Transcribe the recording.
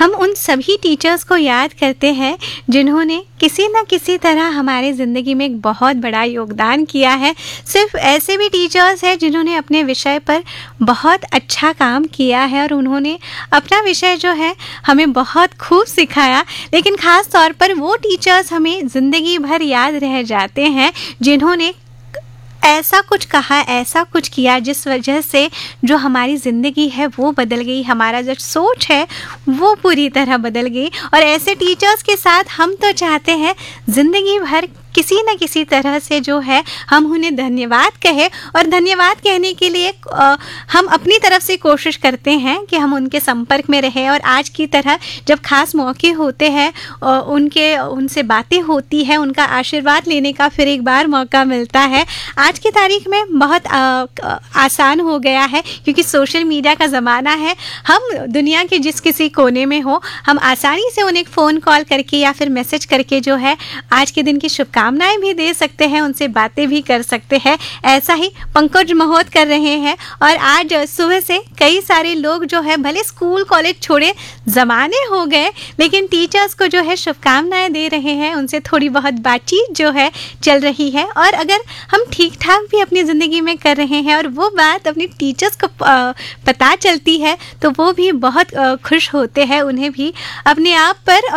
हम उन सभी टीचर्स को याद करते हैं जिन्होंने किसी न किसी तरह हमारे ज़िंदगी में एक बहुत बड़ा योगदान किया है। सिर्फ ऐसे भी टीचर्स हैं जिन्होंने अपने विषय पर बहुत अच्छा काम किया है और उन्होंने अपना विषय जो है हमें बहुत खूब सिखाया, लेकिन ख़ास तौर पर वो टीचर्स हमें ज़िंदगी भर याद रह जाते हैं जिन्होंने ऐसा कुछ कहा, ऐसा कुछ किया जिस वजह से जो हमारी ज़िंदगी है वो बदल गई, हमारा जो सोच है वो पूरी तरह बदल गई। और ऐसे टीचर्स के साथ हम तो चाहते हैं ज़िंदगी भर किसी न किसी तरह से जो है हम उन्हें धन्यवाद कहें, और धन्यवाद कहने के लिए हम अपनी तरफ से कोशिश करते हैं कि हम उनके संपर्क में रहें। और आज की तरह जब ख़ास मौके होते हैं उनसे बातें होती हैं, उनका आशीर्वाद लेने का फिर एक बार मौका मिलता है। आज की तारीख में बहुत आसान हो गया है क्योंकि सोशल मीडिया का ज़माना है। हम दुनिया के जिस किसी कोने में हो, हम आसानी से उन्हें फ़ोन कॉल करके या फिर मैसेज करके जो है आज के दिन की शुभकामनाएं भी दे सकते हैं, उनसे बातें भी कर सकते हैं। ऐसा ही पंकज महोत कर रहे हैं। और आज सुबह से कई सारे लोग जो है भले स्कूल कॉलेज छोड़े ज़माने हो गए, लेकिन टीचर्स को जो है शुभकामनाएं दे रहे हैं, उनसे थोड़ी बहुत बातचीत जो है चल रही है। और अगर हम ठीक ठाक भी अपनी ज़िंदगी में कर रहे हैं और वो बात अपनी टीचर्स को पता चलती है तो वो भी बहुत खुश होते हैं, उन्हें भी अपने आप पर